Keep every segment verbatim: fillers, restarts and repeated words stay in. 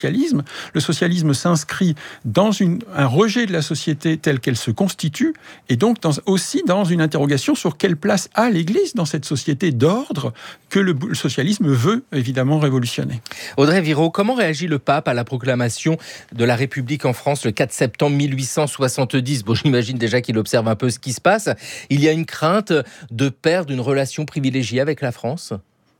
socialisme. Le socialisme s'inscrit dans une, un rejet de la société telle qu'elle se constitue, et donc dans, aussi dans une interrogation sur quelle place a l'Église dans cette société d'ordre que le, le socialisme veut évidemment révolutionner. Audrey Viraud, comment réagit le pape à la proclamation de la République en France le quatre septembre mille huit cent soixante-dix? Bon, j'imagine déjà qu'il observe un peu ce qui se passe. Il y a une crainte de perdre une relation privilégiée avec la France?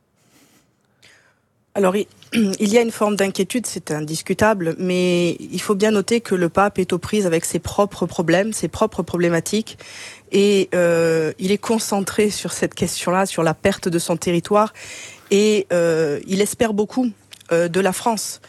Alors, il y a une forme d'inquiétude, c'est indiscutable, mais il faut bien noter que le pape est aux prises avec ses propres problèmes, ses propres problématiques, et euh, il est concentré sur cette question-là, sur la perte de son territoire, et euh, il espère beaucoup euh, de la France,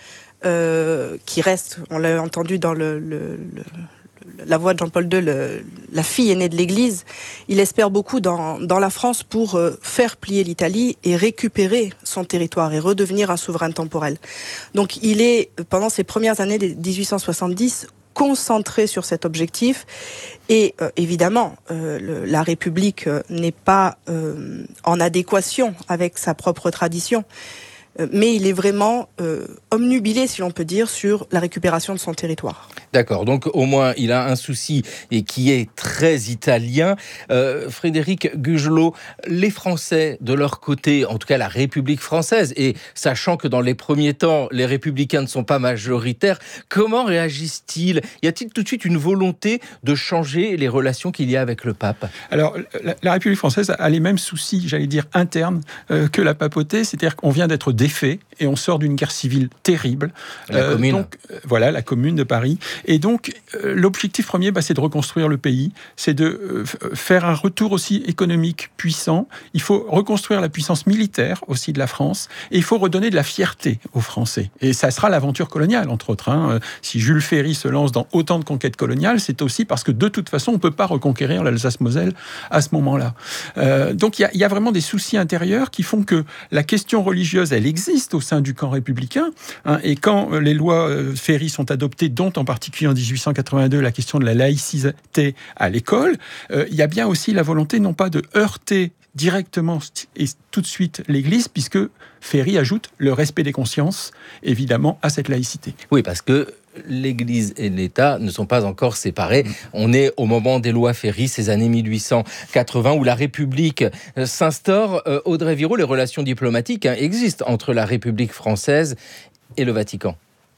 euh, qui reste, on l'a entendu dans le... le, le la voix de Jean-Paul deux, le, la fille aînée de l'Église. Il espère beaucoup dans, dans la France pour euh, faire plier l'Italie et récupérer son territoire et redevenir un souverain temporel. Donc il est, pendant ces premières années de dix-huit cent soixante-dix, concentré sur cet objectif. Et euh, évidemment, euh, le, la République euh, n'est pas euh, en adéquation avec sa propre tradition. Mais il est vraiment euh, omnubilé, si l'on peut dire, sur la récupération de son territoire. D'accord, donc au moins il a un souci et qui est très italien. Euh, Frédéric Gugelot, les Français de leur côté, en tout cas la République française, et sachant que dans les premiers temps les Républicains ne sont pas majoritaires, comment réagissent-ils? Y a-t-il tout de suite une volonté de changer les relations qu'il y a avec le pape? Alors la, la République française a les mêmes soucis, j'allais dire internes, euh, que la papauté, c'est-à-dire qu'on vient d'être défait et on sort d'une guerre civile terrible. La euh, commune. Donc, euh, voilà, la commune de Paris. Et donc, euh, l'objectif premier, bah, c'est de reconstruire le pays, c'est de euh, faire un retour aussi économique puissant. Il faut reconstruire la puissance militaire aussi de la France, et il faut redonner de la fierté aux Français. Et ça sera l'aventure coloniale, entre autres. Hein. Si Jules Ferry se lance dans autant de conquêtes coloniales, c'est aussi parce que de toute façon, on ne peut pas reconquérir l'Alsace-Moselle à ce moment-là. Euh, donc, il y, y a vraiment des soucis intérieurs qui font que la question religieuse, elle existe au sein du camp républicain. Hein, et quand les lois euh, Ferry sont adoptées, dont en particulier en dix-huit cent quatre-vingt-deux la question de la laïcité à l'école, euh, il y a bien aussi la volonté non pas de heurter directement et tout de suite l'Église, puisque Ferry ajoute le respect des consciences, évidemment, à cette laïcité. Oui, parce que l'Église et l'État ne sont pas encore séparés. On est au moment des lois Ferry, ces années mille huit cent quatre-vingts, où la République s'instaure. Euh, Audrey Viraud, les relations diplomatiques hein, existent entre la République française et le Vatican.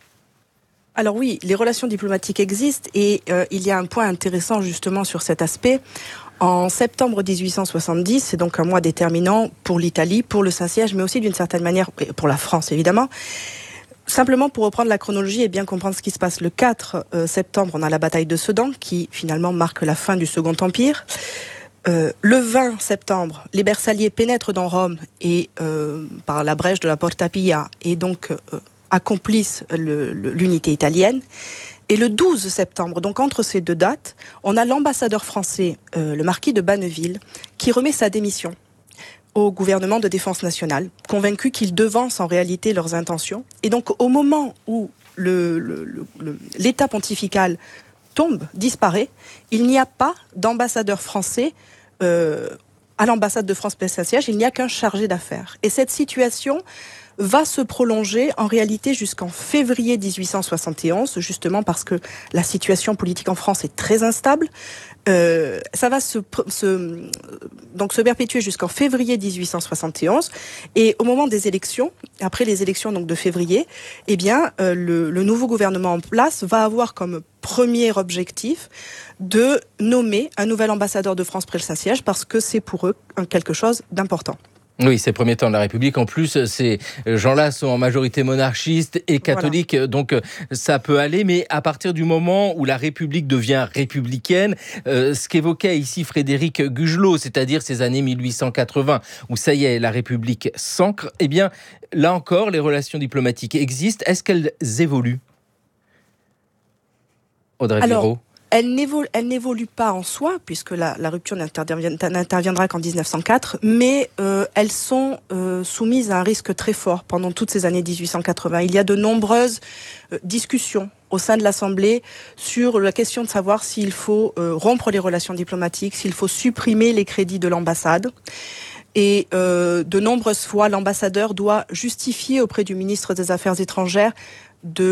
Alors oui, les relations diplomatiques existent, et euh, il y a un point intéressant justement sur cet aspect. En septembre dix-huit cent soixante-dix, c'est donc un mois déterminant pour l'Italie, pour le Saint-Siège, mais aussi d'une certaine manière pour la France évidemment. Simplement pour reprendre la chronologie et bien comprendre ce qui se passe, le quatre septembre, on a la bataille de Sedan qui finalement marque la fin du Second Empire. Euh, le vingt septembre, les Bersagliers pénètrent dans Rome et euh, par la brèche de la Porta Pia et donc euh, accomplissent le, le, l'unité italienne. Et le douze septembre, donc entre ces deux dates, on a l'ambassadeur français, euh, le marquis de Banneville, qui remet sa démission au gouvernement de défense nationale, convaincu qu'il devance en réalité leurs intentions. Et donc au moment où le, le, le, le, l'État pontifical tombe, disparaît, il n'y a pas d'ambassadeur français euh, à l'ambassade de France près Saint-Siège, il n'y a qu'un chargé d'affaires. Et cette situation va se prolonger en réalité jusqu'en février dix-huit cent soixante et onze, justement parce que la situation politique en France est très instable. Euh, ça va se, se, donc se perpétuer jusqu'en février dix-huit cent soixante et onze, et au moment des élections, après les élections donc de février, eh bien euh, le, le nouveau gouvernement en place va avoir comme premier objectif de nommer un nouvel ambassadeur de France près le Saint-Siège, parce que c'est pour eux quelque chose d'important. Oui, ces premiers temps de la République. En plus, ces gens-là sont en majorité monarchistes et catholiques, voilà. Donc ça peut aller. Mais à partir du moment où la République devient républicaine, euh, ce qu'évoquait ici Frédéric Gugelot, c'est-à-dire ces années mille huit cent quatre-vingts, où ça y est, la République s'ancre, eh bien, là encore, les relations diplomatiques existent. Est-ce qu'elles évoluent? Audrey Viraud. Elle n'évolue, elle n'évolue pas en soi, puisque la, la rupture n'interviendra, n'interviendra qu'en dix-neuf cent quatre, mais euh, elles sont euh, soumises à un risque très fort pendant toutes ces années dix-huit cent quatre-vingts. Il y a de nombreuses euh, discussions au sein de l'Assemblée sur la question de savoir s'il faut euh, rompre les relations diplomatiques, s'il faut supprimer les crédits de l'ambassade. Et euh, de nombreuses fois, l'ambassadeur doit justifier auprès du ministre des Affaires étrangères de